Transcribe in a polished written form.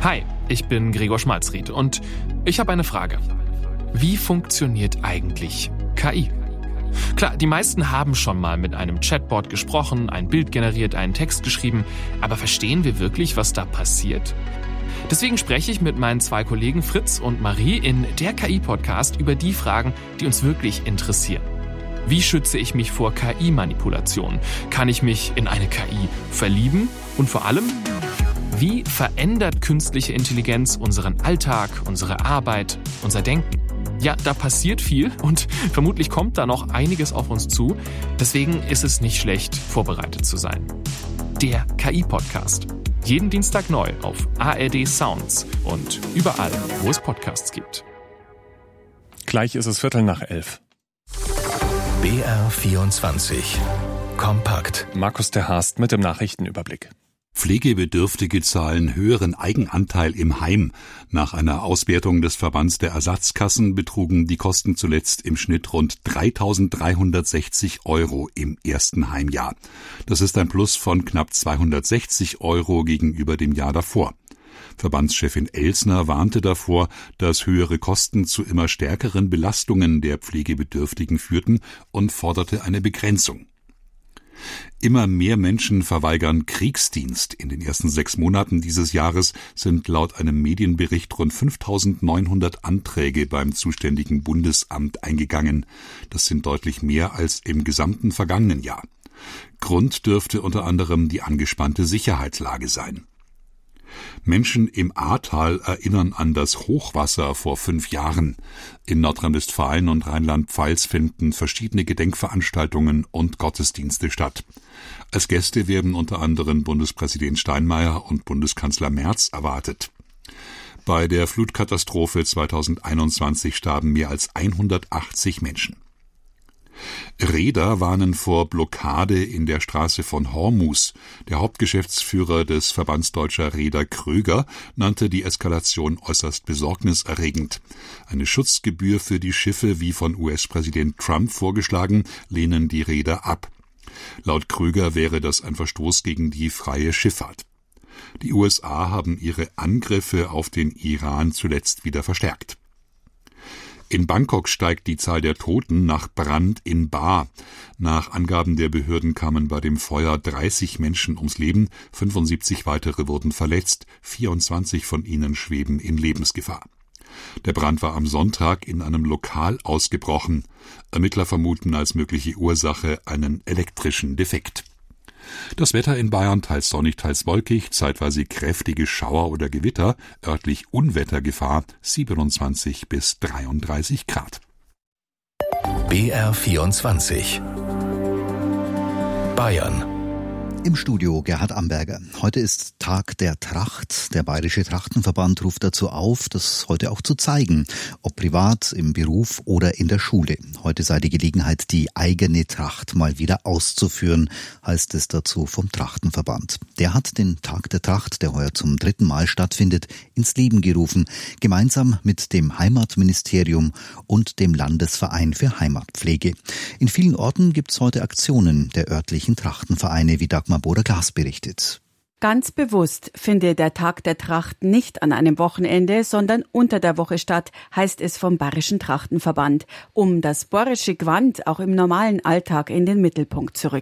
Hi, ich bin Gregor Schmalzried und ich habe eine Frage. Wie funktioniert eigentlich KI? Klar, die meisten haben schon mal mit einem Chatbot gesprochen, ein Bild generiert, einen Text geschrieben, aber verstehen wir wirklich, was da passiert? Deswegen spreche ich mit meinen 2 Kollegen Fritz und Marie in der KI-Podcast über die Fragen, die uns wirklich interessieren. Wie schütze ich mich vor KI-Manipulation? Kann ich mich in eine KI verlieben? Und vor allem, wie verändert künstliche Intelligenz unseren Alltag, unsere Arbeit, unser Denken? Ja, da passiert viel und vermutlich kommt da noch einiges auf uns zu. Deswegen ist es nicht schlecht, vorbereitet zu sein. Der KI-Podcast. Jeden Dienstag neu auf ARD Sounds und überall, wo es Podcasts gibt. Gleich ist es 11:15. BR24 Kompakt. Markus der Haast mit dem Nachrichtenüberblick. Pflegebedürftige zahlen höheren Eigenanteil im Heim. Nach einer Auswertung des Verbands der Ersatzkassen betrugen die Kosten zuletzt im Schnitt rund 3.360 € im ersten Heimjahr. Das ist ein Plus von knapp 260 € gegenüber dem Jahr davor. Verbandschefin Elsner warnte davor, dass höhere Kosten zu immer stärkeren Belastungen der Pflegebedürftigen führten und forderte eine Begrenzung. Immer mehr Menschen verweigern Kriegsdienst. In den ersten 6 Monaten dieses Jahres sind laut einem Medienbericht rund 5.900 Anträge beim zuständigen Bundesamt eingegangen. Das sind deutlich mehr als im gesamten vergangenen Jahr. Grund dürfte unter anderem die angespannte Sicherheitslage sein. Menschen im Ahrtal erinnern an das Hochwasser vor 5 Jahren. In Nordrhein-Westfalen und Rheinland-Pfalz finden verschiedene Gedenkveranstaltungen und Gottesdienste statt. Als Gäste werden unter anderem Bundespräsident Steinmeier und Bundeskanzler Merz erwartet. Bei der Flutkatastrophe 2021 starben mehr als 180 Menschen. Reeder warnen vor Blockade in der Straße von Hormuz. Der Hauptgeschäftsführer des Verbands Deutscher Reeder Kröger nannte die Eskalation äußerst besorgniserregend. Eine Schutzgebühr für die Schiffe, wie von US-Präsident Trump vorgeschlagen, lehnen die Reeder ab. Laut Kröger wäre das ein Verstoß gegen die freie Schifffahrt. Die USA haben ihre Angriffe auf den Iran zuletzt wieder verstärkt. In Bangkok steigt die Zahl der Toten nach Brand in Bar. Nach Angaben der Behörden kamen bei dem Feuer 30 Menschen ums Leben, 75 weitere wurden verletzt, 24 von ihnen schweben in Lebensgefahr. Der Brand war am Sonntag in einem Lokal ausgebrochen. Ermittler vermuten als mögliche Ursache einen elektrischen Defekt. Das Wetter in Bayern teils sonnig, teils wolkig, zeitweise kräftige Schauer oder Gewitter, örtlich Unwettergefahr, 27 bis 33 Grad. BR24 Bayern. Im Studio Gerhard Amberger. Heute ist Tag der Tracht. Der Bayerische Trachtenverband ruft dazu auf, das heute auch zu zeigen, ob privat, im Beruf oder in der Schule. Heute sei die Gelegenheit, die eigene Tracht mal wieder auszuführen, heißt es dazu vom Trachtenverband. Der hat den Tag der Tracht, der heuer zum 3. Mal stattfindet, ins Leben gerufen, gemeinsam mit dem Heimatministerium und dem Landesverein für Heimatpflege. In vielen Orten gibt's heute Aktionen der örtlichen Trachtenvereine, wie Dagmar Boder-Glas berichtet. Ganz bewusst findet der Tag der Tracht nicht an einem Wochenende, sondern unter der Woche statt, heißt es vom Bayerischen Trachtenverband, um das bohrische Gewand auch im normalen Alltag in den Mittelpunkt zu rücken.